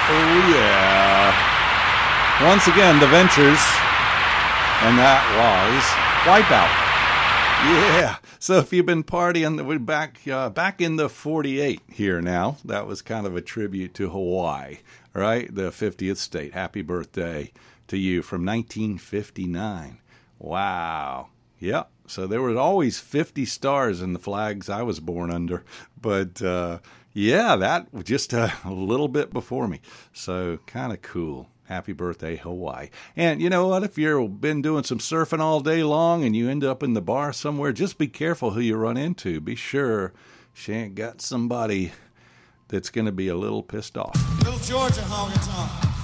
Oh, yeah. Once again, the Ventures, and that was Wipeout. Yeah. So if you've been partying, we're back in the 48 here now. That was kind of a tribute to Hawaii, right? The 50th state. Happy birthday to you from 1959. Wow. Yep. So there was always 50 stars in the flags I was born under. But, yeah, that was just a little bit before me. So kind of cool. Happy birthday, Hawaii. And you know what? If you've been doing some surfing all day long and you end up in the bar somewhere, just be careful who you run into. Be sure she ain't got somebody that's going to be a little pissed off. Little Georgia honky tonk.